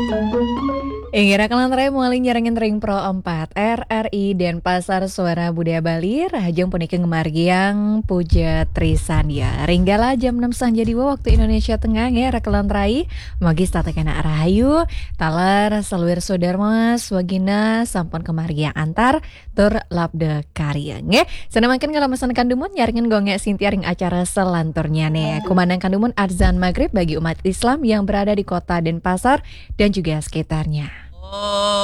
Ingira Kalantara muali nyerengin ring Pro 4 RRI Denpasar Suara Budaya Bali Rahajeng punika ngemargiang Puja Trisania Ringgala jam 6 sang jadi waktu Indonesia Tengah nge Kalantrai Magis tata kena rahayu Taler Saluir Sudarma Swagina Sampun kemargiang antar Tur labde karya nge Senamakin ngalamesan kandumun nyaringin gonge Sintia ring acara selanturnya nih Kumandang kandumun adzan maghrib bagi umat Islam yang berada di kota Denpasar dan juga sekitarnya.